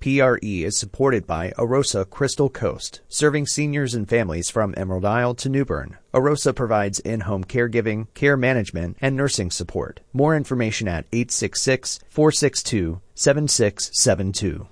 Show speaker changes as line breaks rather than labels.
PRE is supported by Arosa Crystal Coast, serving seniors and families from Emerald Isle to New Bern. Arosa provides in-home caregiving, care management, and nursing support. More information at 866-462-7672.